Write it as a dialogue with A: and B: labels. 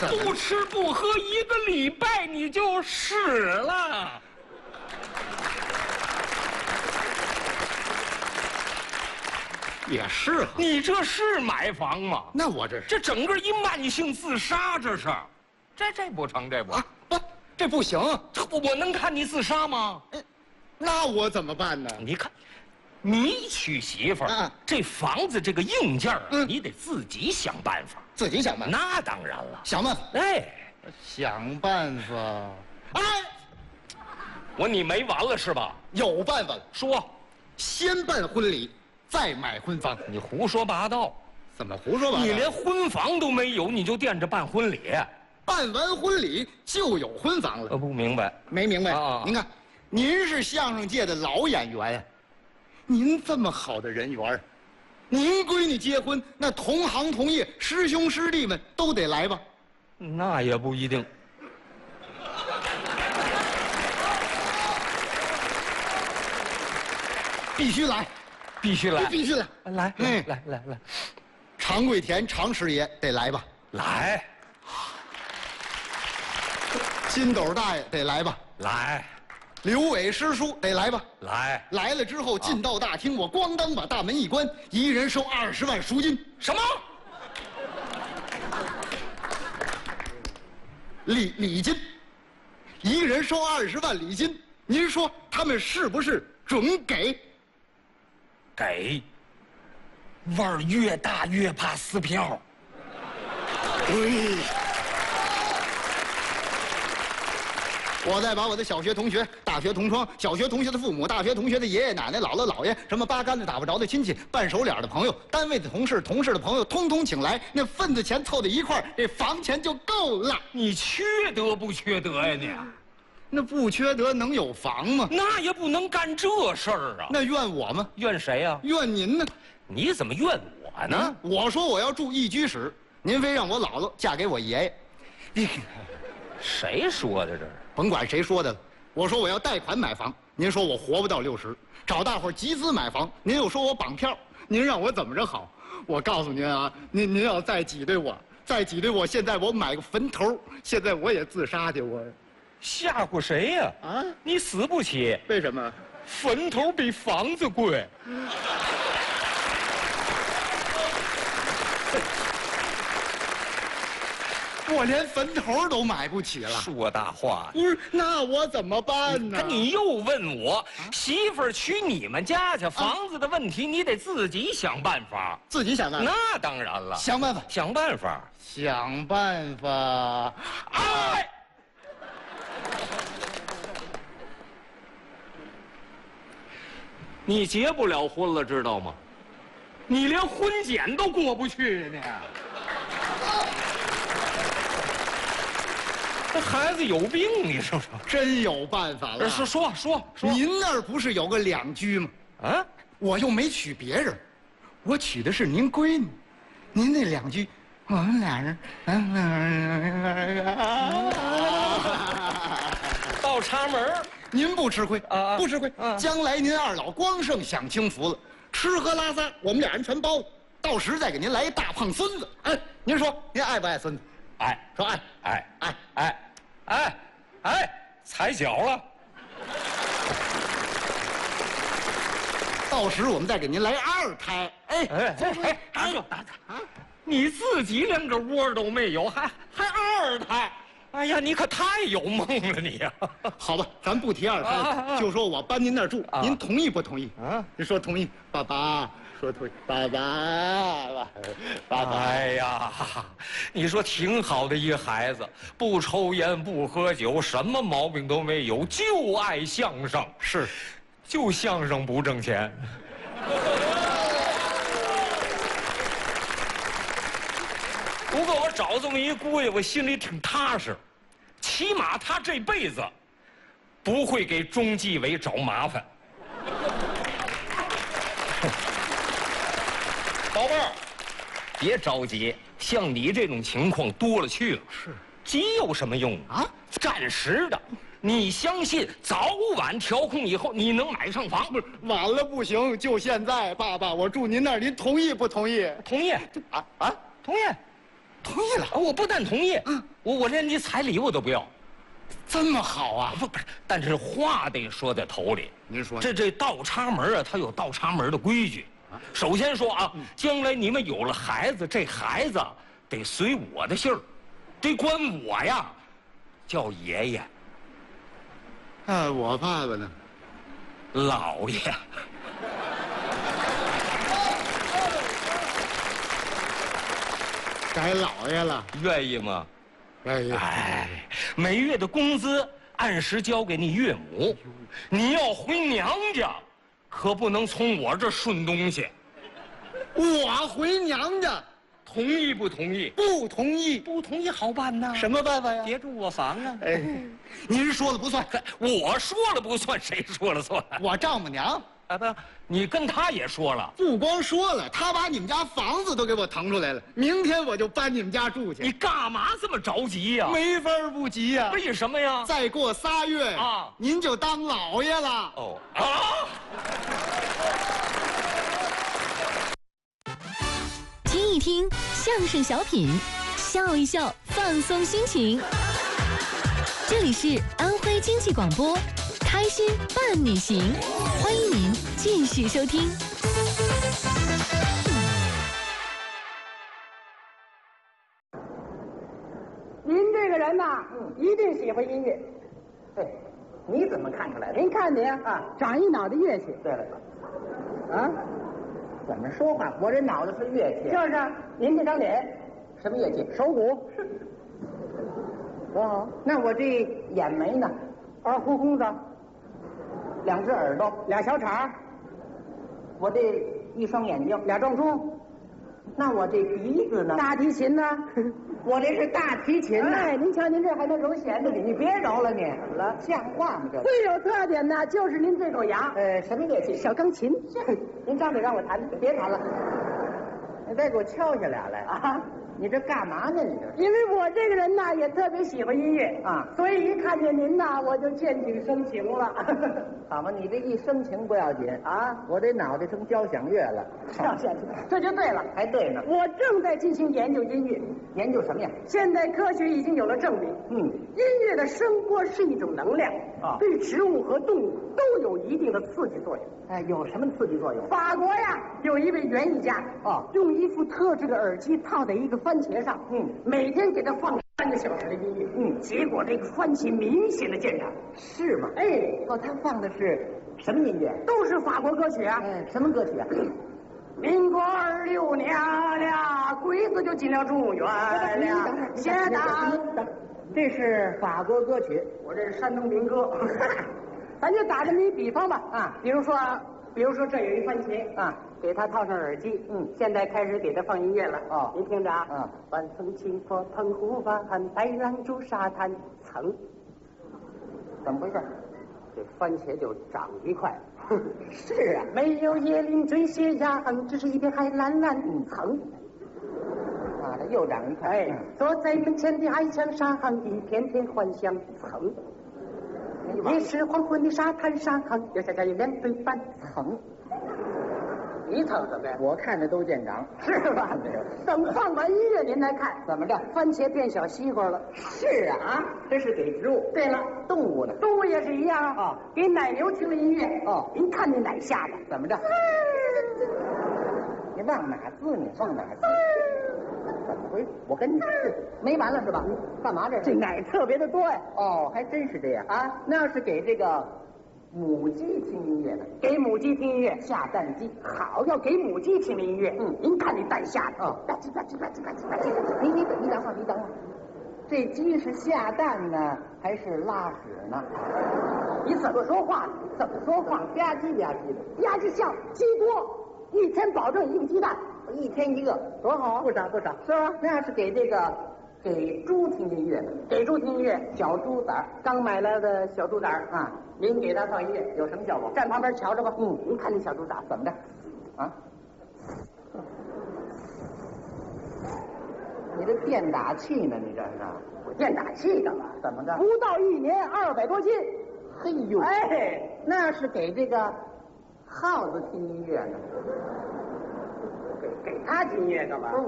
A: 不吃不喝1个礼拜你就死了。
B: 也是哈。
A: 你这是买房吗？
B: 那我这是
A: 这整个一慢性自杀，这是，这不成，这不
B: 啊不，这不行。
A: 我能看你自杀吗？
B: 那我怎么办呢？
A: 你看，你娶媳妇儿，
B: 啊
A: 这房子这个硬件你得自己想办法。
B: 自己想办法。
A: 那当然了，
B: 想办法。
A: 哎，
B: 想办法。哎，
A: 你没完了是吧？
B: 有办法了。
A: 说，
B: 先办婚礼，再买婚房。
A: 你胡说八道！
B: 怎么胡说八道？
A: 你连婚房都没有，你就惦着办婚礼？
B: 办完婚礼就有婚房了。
A: 不明白？
B: 没明白
A: 啊
B: 您看，您是相声界的老演员呀，您这么好的人缘，您闺女结婚，那同行同业、师兄师弟们都得来吧？
A: 那也不一定。
B: 必须来，
A: 必须来，
B: 必须来。
A: 来，来，
B: 常贵田常师爷得来吧？
A: 来，
B: 金斗大爷得来吧？
A: 来，
B: 刘伟师叔得来吧？
A: 来，
B: 来了之后进到大厅，我咣当把大门一关，一人收20万赎金。
A: 什么？
B: 礼金，一个人收20万礼金，您说他们是不是准给？
A: 给。腕儿越大越怕撕票。
B: 我再把我的小学同学、大学同窗、小学同学的父母、大学同学的爷爷奶奶、姥姥姥爷，什么八竿子打不着的亲戚、半熟脸的朋友、单位的同事、同事的朋友，通通请来，那份子钱凑在一块儿，这房钱就够了。
A: 你缺德不缺德呀你？
B: 那不缺德能有房吗？
A: 那也不能干这事儿啊！
B: 那怨我吗？
A: 怨谁呀？
B: 怨您呢？
A: 你怎么怨我呢？
B: 我说我要住一居室，您非让我姥姥嫁给我爷爷。
A: 谁说的这是？
B: 甭管谁说的了，我说我要贷款买房，您说我活不到60；找大伙集资买房，您又说我绑票，您让我怎么着好？我告诉您啊，您要再挤兑我，现在我买个坟头，现在我也自杀去，我
A: 吓唬谁呀？
B: 啊，
A: 你死不起。
B: 为什么？
A: 坟头比房子贵。
B: 我连坟头都买不起了。
A: 说大话。
B: 不是，那我怎么办呢？
A: 你又问我，媳妇儿娶你们家去，房子的问题你得自己想办法。
B: 自己想办法。
A: 那当然了，
B: 想办法，
A: 想办法，
B: 想办法。
A: 哎，你结不了婚了，知道吗？你连婚检都过不去呢。这孩子有病，你说说。
B: 真有办法了。
A: 说，
B: 您那儿不是有个2居吗？
A: 啊，
B: 我又没娶别人，我娶的是您闺女。您那2居，我们俩人，
A: 倒插门。
B: 您不吃亏
A: 啊
B: 不吃亏。将来您2老光剩享清福了，吃喝拉撒我们俩人全包了。到时再给您来一大胖孙子。哎，您说您爱不爱孙子？
A: 爱，
B: 说爱，
A: 踩脚了。
B: 到时我们再给您来2胎。
A: 打住！你自己连个窝都没有，还2胎？哎呀，你可太有梦了你呀！
B: 好吧，咱不提2胎，就说我搬您那儿住，您同意不同意？
A: 啊，
B: 您说同意，爸爸。说同意，爸爸。
A: 哎呀，你说挺好的一个孩子，不抽烟不喝酒，什么毛病都没有，就爱相声。
B: 是，
A: 就相声不挣钱。不过我找这么一姑爷，我心里挺踏实，起码他这辈子不会给中纪委找麻烦。宝贝儿，别着急，像你这种情况多了去了。
B: 是，
A: 急有什么用啊？暂时的，你相信早晚调控以后，你能买上房？
B: 不是，晚了不行，就现在，爸爸，我住您那儿，您同意不同意？
A: 同意。同意。
B: 同意了。
A: 我不但同意，我连你彩礼我都不要。
B: 这么好啊？
A: 不是，但是话得说在头里。
B: 您说
A: 这倒插门啊，它有倒插门的规矩。首先说啊，将来你们有了孩子，这孩子得随我的姓儿，得管我呀叫爷爷。
B: 我爸爸呢？
A: 老爷。
B: 改老爷了，
A: 愿意吗？
B: 愿意。
A: 哎，每月的工资按时交给你岳母，你要回娘家，可不能从我这顺东西。
B: 我回娘家，
A: 同意不同意？
B: 不同意。
A: 不同意好办呐。
B: 什么办法呀？
A: 别住我房啊！
B: 哎，您说了不算，
A: 我说了不算，谁说了算？
B: 我丈母娘。
A: 啊不，你跟他也说了。
B: 不光说了，他把你们家房子都给我腾出来了，明天我就搬你们家住去。
A: 你干嘛这么着急呀？
B: 没法不急呀。
A: 为什么呀？
B: 再过3月
A: 啊，
B: 您就当老爷了。
A: 哦啊！
C: 听一听相声小品，笑一笑，放松心情。这里是安徽经济广播，开心伴你行，欢迎您继续收听。
D: 您这个人呐，一定喜欢音乐。
E: 对，你怎么看出来的？
D: 您看您
E: 啊，
D: 长一脑袋乐器。
E: 对了，
D: 啊，
E: 怎么说话？我这脑子是乐器，
D: 就是啊您这张脸，
E: 什么乐器？
D: 手鼓，多好。
E: 那我这眼眉呢？
D: 二胡弓子，
E: 2只耳朵，
D: 俩小叉，
E: 我这1双眼睛，
D: 俩撞钟，
E: 那我这鼻子呢？
D: 大提琴呢？
E: 我这是大提琴呢。
D: 哎，您瞧您这还能揉弦呢，
E: 你别揉了你，
D: 了
E: 像话吗？这
D: 最有特点的就是您这口牙，
E: 什么乐器？
D: 小钢琴。您张嘴让我弹，
E: 别弹了，你再给我敲下俩来
D: 啊！
E: 你这干嘛呢？你这
D: 因为我这个人呐，也特别喜欢音乐
E: 啊，
D: 所以一看见您呐，我就见景生情了。
E: 好嘛，你这一生情不要紧
D: 啊，
E: 我这脑袋成交响乐了。
D: 这就对了，
E: 还对呢。
D: 我正在进行研究音乐。
E: 研究什么呀？
D: 现代科学已经有了证明，音乐的声波是一种能量，对植物和动物都有一定的刺激作用。
E: 哎，有什么刺激作用？
D: 法国呀，有一位园艺家，用一副特制的耳机套在一个番茄上，每天给它放3个小时的音乐，结果这个番茄明显的见长。
E: 是吗？
D: 哎，
E: 他放的是什么音乐？
D: 都是法国歌曲啊。
E: 什么歌曲啊？
D: 民国26年了，鬼子就进了中原了。现在，
E: 这是法国歌曲，
D: 我这是山东民歌。咱就打这么一比方吧，
E: 啊，
D: 比如说这有一番茄
E: 啊，
D: 给他套上耳机，现在开始给他放音乐了。您听着啊，晚风轻拂澎湖湾，白兰珠沙滩层。
E: 怎么回事？
D: 这番茄就长一块。
E: 是啊，
D: 没有椰林缀斜阳，只是一片海蓝蓝层。
E: 啊，它又长一块。
D: 哎，坐在门前的矮墙上，一片片幻想层。也是黄昏的沙滩上，右下角有2对板层。一层怎么样？
E: 我看着都见长，
D: 是吧？等放完音乐您来看，
E: 怎么着？
D: 番茄变小西瓜了。
E: 是啊，这是给植物。
D: 对了，
E: 动物呢？
D: 动物也是一样啊。给奶牛听了音乐，您看那奶下的
E: 怎么着？你往哪滋？你往哪滋？怎么回事？我跟你没完了是吧？干嘛这是？
D: 这奶特别的多呀。
E: 还真是这样啊。那要是给这个母鸡听音乐呢？
D: 给母鸡听音乐，
E: 下蛋鸡。
D: 好，要给母鸡听音乐。您看那蛋下的吧唧吧唧吧唧吧唧吧唧。
E: 你等会儿，这鸡是下蛋呢，还是拉屎呢？
D: 你怎么说话？
E: 怎么说话？吧唧吧唧的，
D: 吧唧像鸡多，一天保证1个鸡蛋
E: ，1天1个，
D: 多好啊！
E: 不少，
D: 是吧？
E: 那要是给猪听音乐呢？
D: 给猪听音乐，
E: 小猪崽儿，
D: 刚买来的小猪崽儿
E: 啊，
D: 您给它放音乐，
E: 有什么效果？
D: 站旁边瞧着吧。您看那小猪崽儿
E: 怎么着？啊？你这电打器呢？你这是？
D: 我电打器干嘛？
E: 怎么着？
D: 不到1年200多斤。
E: 嘿呦！
D: 哎，
E: 那是给这个耗子听音乐呢？
D: 给他听音乐干嘛？